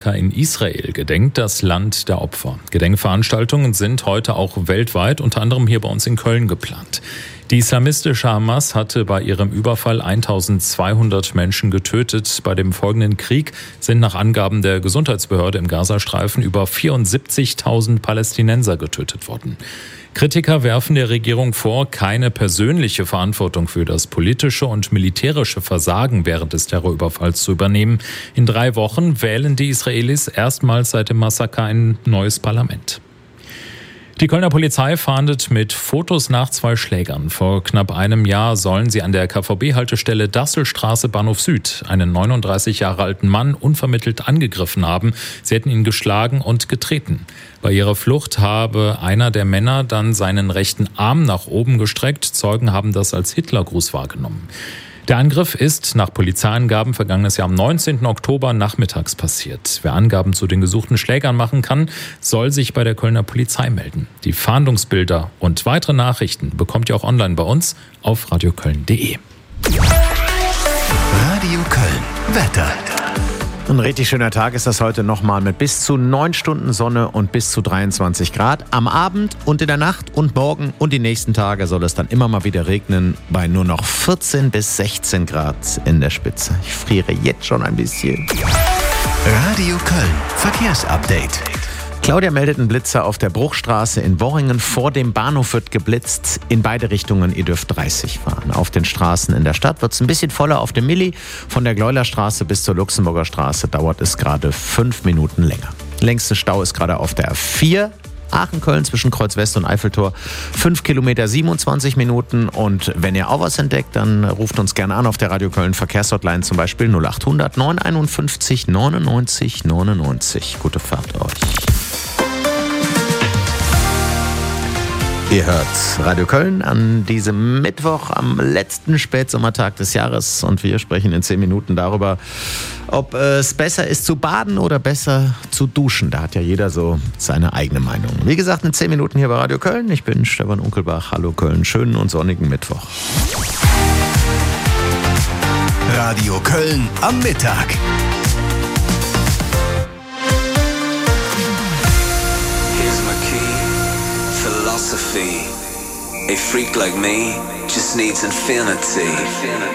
In Israel gedenkt das Land der Opfer. Gedenkveranstaltungen sind heute auch weltweit, unter anderem hier bei uns in Köln geplant. Die islamistische Hamas hatte bei ihrem Überfall 1200 Menschen getötet. Bei dem folgenden Krieg sind nach Angaben der Gesundheitsbehörde im Gazastreifen über 74.000 Palästinenser getötet worden. Kritiker werfen der Regierung vor, keine persönliche Verantwortung für das politische und militärische Versagen während des Terrorüberfalls zu übernehmen. In 3 Wochen wählen die Israelis erstmals seit dem Massaker ein neues Parlament. Die Kölner Polizei fahndet mit Fotos nach 2 Schlägern. Vor knapp einem Jahr sollen sie an der KVB-Haltestelle Dasselstraße Bahnhof Süd einen 39 Jahre alten Mann unvermittelt angegriffen haben. Sie hätten ihn geschlagen und getreten. Bei ihrer Flucht habe einer der Männer dann seinen rechten Arm nach oben gestreckt. Zeugen haben das als Hitlergruß wahrgenommen. Der Angriff ist nach Polizeiangaben vergangenes Jahr am 19. Oktober nachmittags passiert. Wer Angaben zu den gesuchten Schlägern machen kann, soll sich bei der Kölner Polizei melden. Die Fahndungsbilder und weitere Nachrichten bekommt ihr auch online bei uns auf radioköln.de. Radio Köln. Wetter. Ein richtig schöner Tag ist das heute nochmal mit bis zu 9 Stunden Sonne und bis zu 23 Grad. Am Abend und in der Nacht und morgen und die nächsten Tage soll es dann immer mal wieder regnen bei nur noch 14 bis 16 Grad in der Spitze. Ich friere jetzt schon ein bisschen. Radio Köln. Verkehrsupdate. Claudia meldet einen Blitzer auf der Bruchstraße in Worringen. Vor dem Bahnhof wird geblitzt. In beide Richtungen, ihr dürft 30 fahren. Auf den Straßen in der Stadt wird es ein bisschen voller auf dem Milli. Von der Gleulerstraße bis zur Luxemburger Straße dauert es gerade 5 Minuten länger. Längste Stau ist gerade auf der A4. Aachen-Köln zwischen Kreuz West und Eiffeltor. 5 Kilometer, 27 Minuten. Und wenn ihr auch was entdeckt, dann ruft uns gerne an auf der Radio Köln Verkehrshotline, zum Beispiel 0800 951 99 99. Gute Fahrt euch. Ihr hört Radio Köln an diesem Mittwoch, am letzten Spätsommertag des Jahres. Und wir sprechen in 10 Minuten darüber, ob es besser ist zu baden oder besser zu duschen. Da hat ja jeder so seine eigene Meinung. Wie gesagt, in 10 Minuten hier bei Radio Köln. Ich bin Stefan Unkelbach. Hallo Köln, schönen und sonnigen Mittwoch. Radio Köln am Mittag. A freak like me just needs infinity.